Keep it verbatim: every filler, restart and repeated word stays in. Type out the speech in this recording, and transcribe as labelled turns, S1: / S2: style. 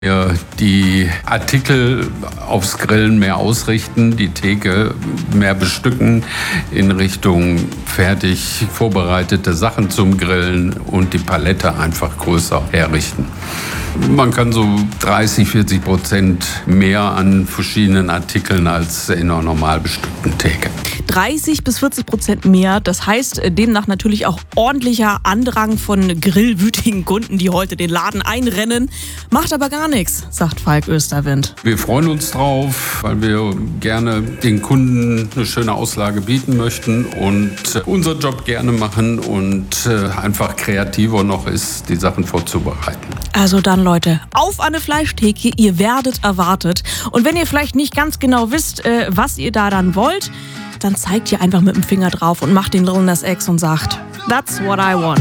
S1: Wir die Artikel aufs Grillen mehr ausrichten, die Theke mehr bestücken in Richtung fertig vorbereitete Sachen zum Grillen und die Palette einfach größer herrichten. Man kann so dreißig, vierzig Prozent mehr an verschiedenen Artikeln als in einer normal bestückten Theke.
S2: dreißig bis vierzig Prozent mehr, das heißt demnach natürlich auch ordentlicher Andrang von grillwütigen Kunden, die heute den Laden einrennen. Macht aber gar nichts, sagt Falk Österwind.
S1: Wir freuen uns drauf, weil wir gerne den Kunden eine schöne Auslage bieten möchten und unseren Job gerne machen und einfach kreativer noch ist, die Sachen vorzubereiten.
S2: Also dann Leute, auf an eine Fleischtheke, ihr werdet erwartet. Und wenn ihr vielleicht nicht ganz genau wisst, was ihr da dann wollt, dann zeigt ihr einfach mit dem Finger drauf und macht den Lil Nas X und sagt, that's what I want.